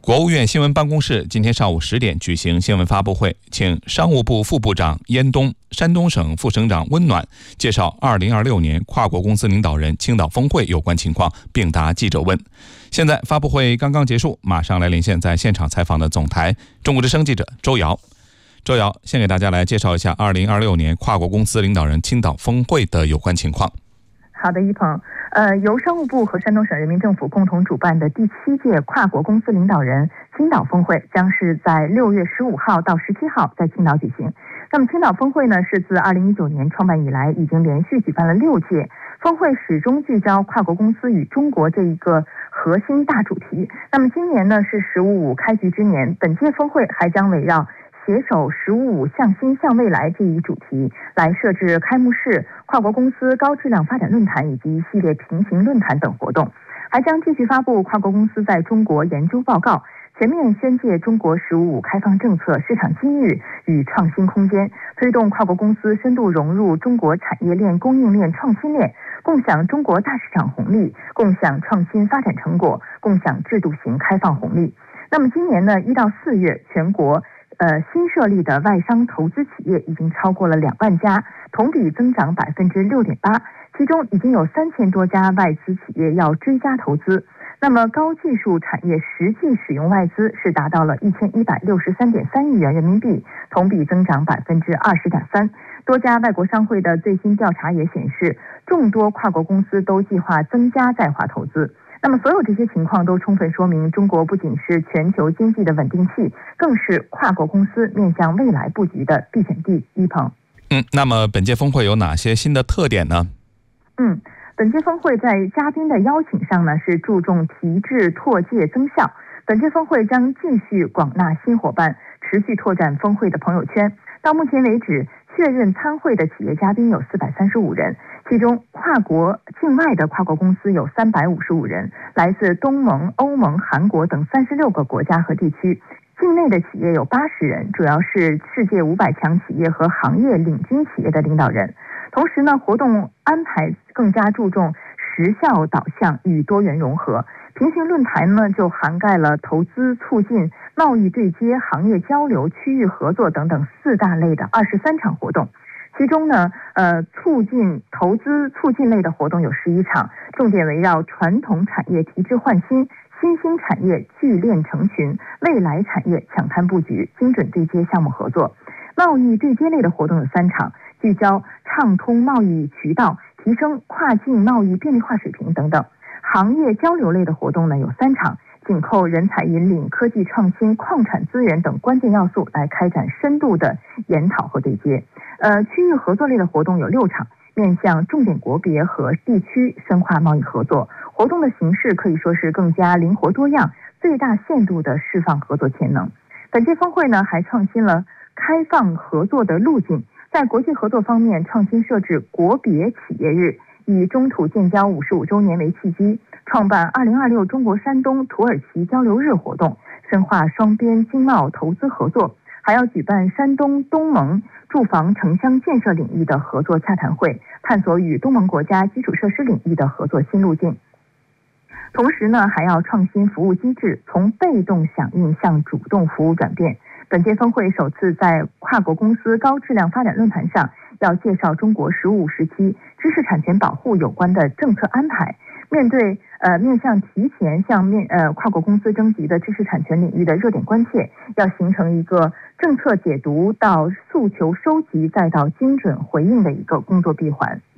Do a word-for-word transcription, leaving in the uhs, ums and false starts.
国务院新闻办公室今天上午十点举行新闻发布会，请商务部副部长燕东、山东省副省长温暖介绍二零二六年跨国公司领导人青岛峰会有关情况，并答记者问。现在发布会刚刚结束，马上来连线在现场采访的总台中国之声记者周瑶。周瑶，先给大家来介绍一下二零二六年跨国公司领导人青岛峰会的有关情况。 好的，一鹏，呃，由商务部和山东省人民政府共同主办的第七届跨国公司领导人青岛峰会将是在六月十五号到十七号在青岛举行。那么青岛峰会呢，是自二零一九年创办以来，已经连续举办了六届。峰会始终聚焦跨国公司与中国这一个核心大主题。那么今年呢是“十五五”开局之年，本届峰会还将围绕携手“十五五”向新向未来这一主题来设置开幕式、跨国公司高质量发展论坛以及一系列平行论坛等活动，还将继续发布跨国公司在中国研究报告，全面宣介中国“十五五”开放政策、市场机遇与创新空间，推动跨国公司深度融入中国产业链、供应链、创新链，共享中国大市场红利，共享创新发展成果，共享制度型开放红利。那么今年呢，一到四月，全国呃，新设立的外商投资企业已经超过了两万家，同比增长百分之六点八，其中已经有三千多家外资企业要追加投资。那么高技术产业实际使用外资是达到了一千一百六十三点三亿元人民币，同比增长百分之二十点三。多家外国商会的最新调查也显示，众多跨国公司都计划增加在华投资。那么所有这些情况都充分说明，中国不仅是全球经济的稳定器，更是跨国公司面向未来布局的必选地。一鹏， 嗯，那么本届峰会有哪些新的特点呢？ 嗯，本届峰会在嘉宾的邀请上呢，是注重提质、拓界、增效。本届峰会将继续广纳新伙伴，持续拓展峰会的朋友圈。到目前为止，确认参会的企业嘉宾有四百三十五人，其中跨国境外的跨国公司有三百五十五人，来自东盟、欧盟、韩国等三十六个国家和地区。境内的企业有八十人，主要是世界五百强企业和行业领军企业的领导人。同时呢，活动安排更加注重时效导向与多元融合。平行论坛呢，就涵盖了投资促进、贸易对接、行业交流、区域合作等等四大类的二十三场活动。其中呢，呃，促进投资促进类的活动有十一场，重点围绕传统产业提质换新、新兴产业聚链成群、未来产业抢滩布局、精准对接项目合作。贸易对接类的活动有三场，聚焦畅通贸易渠道、提升跨境贸易便利化水平等等。行业交流类的活动呢有三场，紧扣人才引领、科技创新、矿产资源等关键要素来开展深度的研讨和对接。呃，区域合作类的活动有六场，面向重点国别和地区深化贸易合作。活动的形式可以说是更加灵活多样，最大限度的释放合作潜能。本届峰会呢还创新了开放合作的路径，在国际合作方面创新设置国别企业日，以中土建交五十五周年为契机，创办二零二六中国山东土耳其交流日活动，深化双边经贸投资合作，还要举办山东东盟住房城乡建设领域的合作洽谈会，探索与东盟国家基础设施领域的合作新路径。同时呢，还要创新服务机制，从被动响应向主动服务转变。本届峰会首次在跨国公司高质量发展论坛上，要介绍中国“十五五”时期知识产权保护有关的政策安排。面对呃面向提前向面呃跨国公司征集的知识产权领域的热点关切，要形成一个政策解读到诉求收集再到精准回应的一个工作闭环。